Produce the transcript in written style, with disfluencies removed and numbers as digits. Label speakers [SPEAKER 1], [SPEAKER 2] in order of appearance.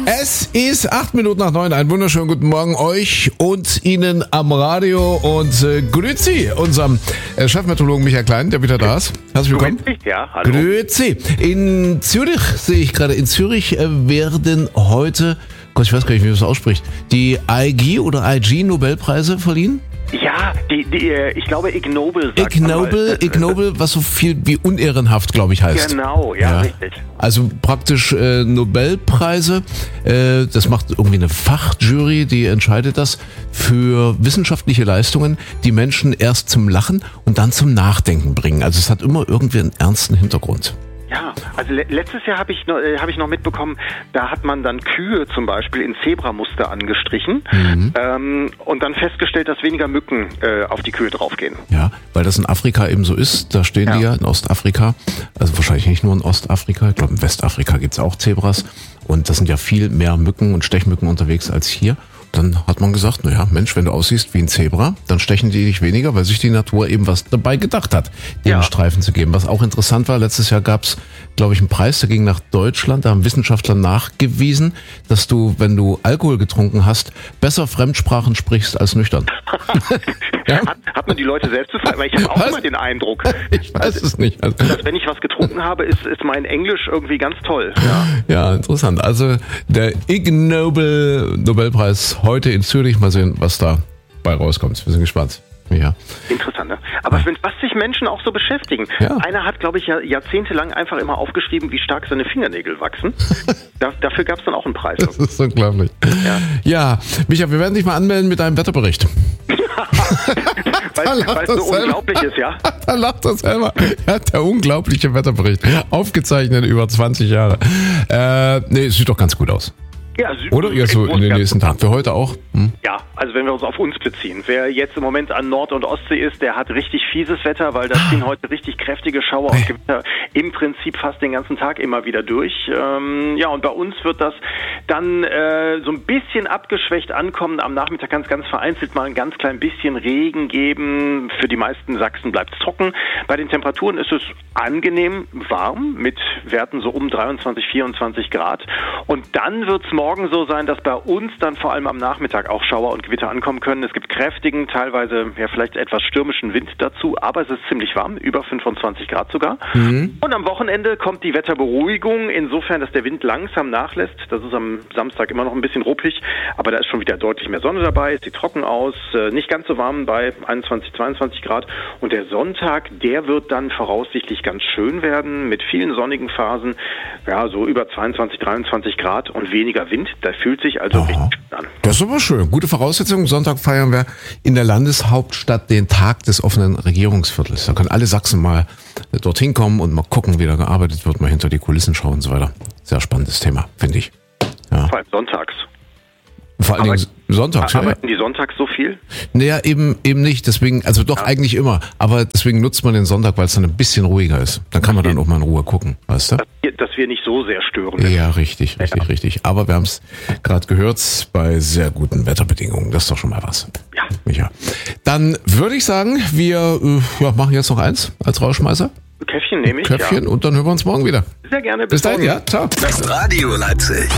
[SPEAKER 1] Es ist 8:08. Einen wunderschönen guten Morgen euch und Ihnen am Radio und grüezi unserem Chefmeteorologen Michael Klein, der wieder da ist. Herzlich willkommen.
[SPEAKER 2] Grüezi, ja, hallo.
[SPEAKER 1] Grüezi. In Zürich, sehe ich gerade, in Zürich werden heute, Gott, ich weiß gar nicht, wie man das ausspricht, die IG oder IG Nobelpreise verliehen.
[SPEAKER 2] Ja, ich glaube Ig Nobel.
[SPEAKER 1] Ig Nobel, was so viel wie unehrenhaft, glaube ich, heißt.
[SPEAKER 2] Genau, ja, richtig.
[SPEAKER 1] Also praktisch Nobelpreise, das macht irgendwie eine Fachjury, die entscheidet das für wissenschaftliche Leistungen, die Menschen erst zum Lachen und dann zum Nachdenken bringen. Also es hat immer irgendwie einen ernsten Hintergrund.
[SPEAKER 2] Ja, also letztes Jahr habe ich noch mitbekommen, da hat man dann Kühe zum Beispiel in Zebramuster angestrichen und dann festgestellt, dass weniger Mücken auf die Kühe draufgehen.
[SPEAKER 1] Ja, weil das in Afrika eben so ist, da stehen die ja in Ostafrika, also wahrscheinlich nicht nur in Ostafrika, ich glaube in Westafrika gibt es auch Zebras und das sind ja viel mehr Mücken und Stechmücken unterwegs als hier. Dann hat man gesagt, naja, Mensch, wenn du aussiehst wie ein Zebra, dann stechen die dich weniger, weil sich die Natur eben was dabei gedacht hat, dir einen Streifen zu geben. Was auch interessant war, letztes Jahr gab es, glaube ich, einen Preis, der ging nach Deutschland. Da haben Wissenschaftler nachgewiesen, dass du, wenn du Alkohol getrunken hast, besser Fremdsprachen sprichst als nüchtern.
[SPEAKER 2] Ja? Hat man die Leute selbst zu fragen? Weil ich habe auch immer den Eindruck,
[SPEAKER 1] ich weiß es nicht. Also,
[SPEAKER 2] dass wenn ich was getrunken habe, ist mein Englisch irgendwie ganz toll.
[SPEAKER 1] Ja, interessant. Also der Ig Nobelpreis heute in Zürich. Mal sehen, was da bei rauskommt. Wir sind gespannt. Ja.
[SPEAKER 2] Interessant, ne? Aber was sich Menschen auch so beschäftigen. Ja. Einer hat, glaube ich, jahrzehntelang einfach immer aufgeschrieben, wie stark seine Fingernägel wachsen. Dafür gab es dann auch einen Preis.
[SPEAKER 1] Das ist unglaublich. Ja, Micha, wir werden dich mal anmelden mit deinem Wetterbericht.
[SPEAKER 2] Weil es so unglaublich ist, ja?
[SPEAKER 1] Da lacht er selber. Ja, der unglaubliche Wetterbericht. Aufgezeichnet über 20 Jahre. Nee, es sieht doch ganz gut aus.
[SPEAKER 2] Ja,
[SPEAKER 1] oder? Ja, so in den nächsten Tagen. Für heute auch?
[SPEAKER 2] Ja, also wenn wir uns auf uns beziehen. Wer jetzt im Moment an Nord- und Ostsee ist, der hat richtig fieses Wetter, weil da ziehen heute richtig kräftige Schauer und Gewitter im Prinzip fast den ganzen Tag immer wieder durch. Ja, und bei uns wird das dann so ein bisschen abgeschwächt ankommen. Am Nachmittag kann es ganz vereinzelt mal ein ganz klein bisschen Regen geben. Für die meisten Sachsen bleibt es trocken. Bei den Temperaturen ist es angenehm warm mit Werten so um 23, 24 Grad. Und dann wird es morgen so sein, dass bei uns dann vor allem am Nachmittag auch Schauer und Gewitter ankommen können. Es gibt kräftigen, teilweise ja vielleicht etwas stürmischen Wind dazu, aber es ist ziemlich warm, über 25 Grad sogar. Und am Wochenende kommt die Wetterberuhigung, insofern, dass der Wind langsam nachlässt. Das ist am Samstag immer noch ein bisschen ruppig, aber da ist schon wieder deutlich mehr Sonne dabei, es sieht trocken aus, nicht ganz so warm bei 21, 22 Grad. Und der Sonntag, der wird dann voraussichtlich ganz schön werden, mit vielen sonnigen Phasen, ja, so über 22, 23 Grad und weniger Wind. Da fühlt sich also richtig schön an.
[SPEAKER 1] Das ist aber schön. Gute Voraussetzungen. Sonntag feiern wir in der Landeshauptstadt den Tag des offenen Regierungsviertels. Da können alle Sachsen mal dorthin kommen und mal gucken, wie da gearbeitet wird, mal hinter die Kulissen schauen und so weiter. Sehr spannendes Thema, finde ich. Ja.
[SPEAKER 2] Vor allem sonntags.
[SPEAKER 1] Vor allen Dingen sonntags.
[SPEAKER 2] Arbeiten die sonntags so viel?
[SPEAKER 1] Naja, eben nicht. Deswegen, also doch eigentlich immer. Aber deswegen nutzt man den Sonntag, weil es dann ein bisschen ruhiger ist. Dann kann man dann auch mal in Ruhe gucken, weißt du?
[SPEAKER 2] Dass wir nicht so sehr stören.
[SPEAKER 1] Ja, richtig. Aber wir haben es gerade gehört, bei sehr guten Wetterbedingungen. Das ist doch schon mal was.
[SPEAKER 2] Ja.
[SPEAKER 1] Micha. Dann würde ich sagen, wir machen jetzt noch eins als Rauschmeißer.
[SPEAKER 2] Käffchen nehme ich,
[SPEAKER 1] Käffchen und dann hören wir uns morgen wieder.
[SPEAKER 2] Sehr gerne.
[SPEAKER 1] Bis dahin, ja. Ciao.
[SPEAKER 3] Das Radio Leipzig.